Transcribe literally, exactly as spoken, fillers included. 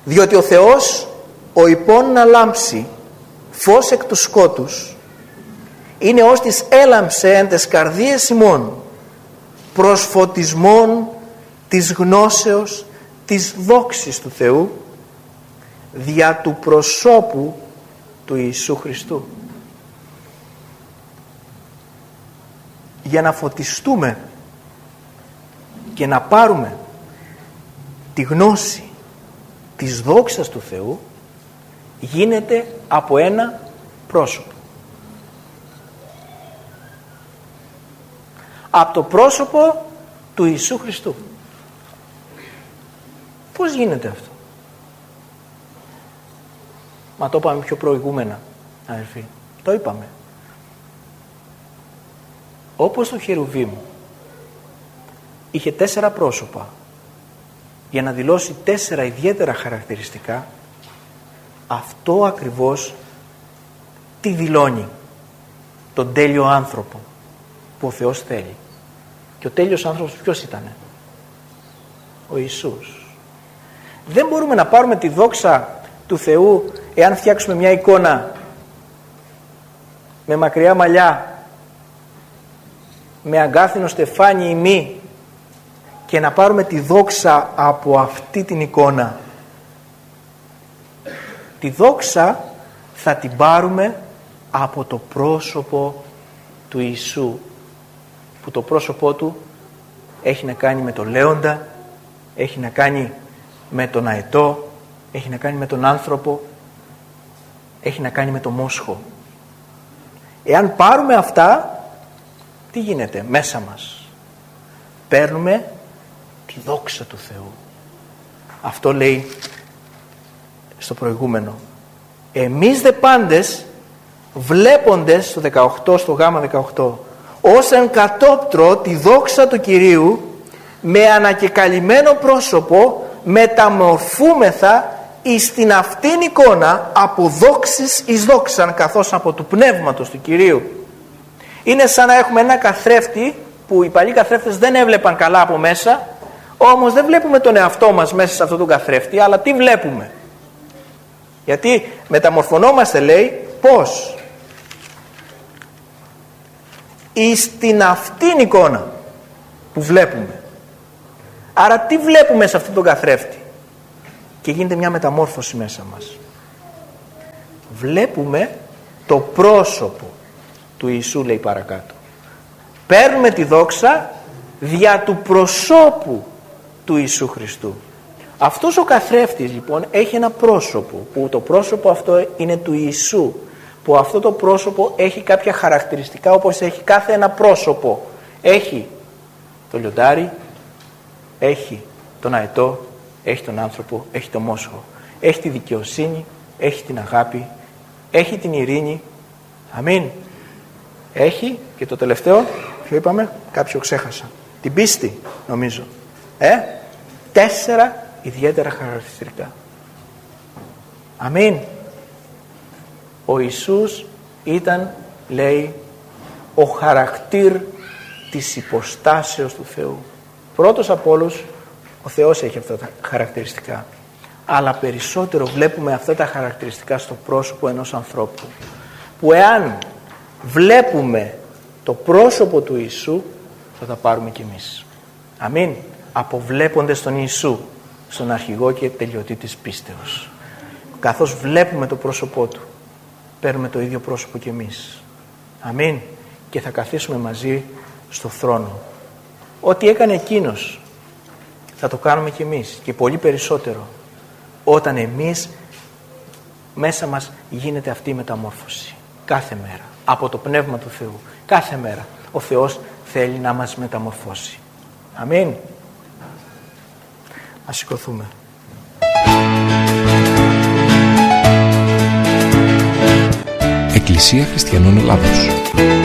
Διότι ο Θεός, ο υπόν να λάμψει φως εκ του σκότους, είναι ως της έλαμψε εν τες καρδίες ημών προς φωτισμόν της γνώσεως της δόξης του Θεού δια του προσώπου του Ιησού Χριστού. Για να φωτιστούμε και να πάρουμε τη γνώση της δόξας του Θεού, γίνεται από ένα πρόσωπο. Από το πρόσωπο του Ιησού Χριστού. Πώς γίνεται αυτό? Μα το είπαμε πιο προηγούμενα, αδελφοί. Το είπαμε. Όπως το Χερουβίμ είχε τέσσερα πρόσωπα για να δηλώσει τέσσερα ιδιαίτερα χαρακτηριστικά, αυτό ακριβώς τι δηλώνει? Τον τέλειο άνθρωπο που ο Θεός θέλει. Και ο τέλειος άνθρωπος ποιος ήτανε? Ο Ιησούς. Δεν μπορούμε να πάρουμε τη δόξα του Θεού εάν φτιάξουμε μια εικόνα με μακριά μαλλιά, με αγκάθινο στεφάνι ημί, και να πάρουμε τη δόξα από αυτή την εικόνα. Τη δόξα θα την πάρουμε από το πρόσωπο του Ιησού, που το πρόσωπό του έχει να κάνει με τον λέοντα, έχει να κάνει με τον αετό, έχει να κάνει με τον άνθρωπο, έχει να κάνει με το μόσχο. Εάν πάρουμε αυτά, τι γίνεται μέσα μας? Παίρνουμε τη δόξα του Θεού. Αυτό λέει στο προηγούμενο. Εμείς δε πάντες βλέποντες, στο δεκαοκτώ, στο γάμα δεκαοκτώ, ως εν κατόπτρο τη δόξα του Κυρίου, με ανακεκαλυμμένο πρόσωπο μεταμορφούμεθα εις την αυτήν εικόνα από δόξης εις δόξαν, καθώς από του πνεύματος του Κυρίου. Είναι σαν να έχουμε ένα καθρέφτη που οι παλιοί καθρέφτες δεν έβλεπαν καλά από μέσα, όμως δεν βλέπουμε τον εαυτό μας μέσα σε αυτόν τον καθρέφτη, αλλά τι βλέπουμε? Γιατί μεταμορφωνόμαστε, λέει, πώς? Εις την αυτήν εικόνα που βλέπουμε. Άρα τι βλέπουμε σε αυτόν τον καθρέφτη? Και γίνεται μια μεταμόρφωση μέσα μας. Βλέπουμε το πρόσωπο του Ιησού, λέει παρακάτω. Παίρνουμε τη δόξα δια του προσώπου του Ιησού Χριστού. Αυτός ο καθρέφτης λοιπόν έχει ένα πρόσωπο, που το πρόσωπο αυτό είναι του Ιησού, που αυτό το πρόσωπο έχει κάποια χαρακτηριστικά όπως έχει κάθε ένα πρόσωπο. Έχει το λιοντάρι, έχει τον αετό, έχει τον άνθρωπο, έχει το μόσχο, έχει τη δικαιοσύνη, έχει την αγάπη, έχει την ειρήνη. Αμήν. Έχει και το τελευταίο, ποιο είπαμε? Κάποιο ξέχασα. Την πίστη, νομίζω. Ε, τέσσερα ιδιαίτερα χαρακτηριστικά. Αμήν. Ο Ιησούς ήταν, λέει, ο χαρακτήρ της υποστάσεως του Θεού. Πρώτος από όλους, ο Θεός έχει αυτά τα χαρακτηριστικά. Αλλά περισσότερο βλέπουμε αυτά τα χαρακτηριστικά στο πρόσωπο ενός ανθρώπου. Που εάν βλέπουμε το πρόσωπο του Ιησού, θα τα πάρουμε κι εμείς. Αμήν. Αποβλέποντες τον Ιησού, στον αρχηγό και τελειωτή της πίστεως. Καθώς βλέπουμε το πρόσωπό του, παίρνουμε το ίδιο πρόσωπο κι εμείς. Αμήν. Και θα καθίσουμε μαζί στο θρόνο. Ό,τι έκανε εκείνος, θα το κάνουμε κι εμείς. Και πολύ περισσότερο. Όταν εμείς, μέσα μας γίνεται αυτή η μεταμόρφωση. Κάθε μέρα. Από το Πνεύμα του Θεού. Κάθε μέρα. Ο Θεός θέλει να μας μεταμορφώσει. Αμήν. Ας σηκωθούμε. Εκκλησία Χριστιανών Ελλάδος.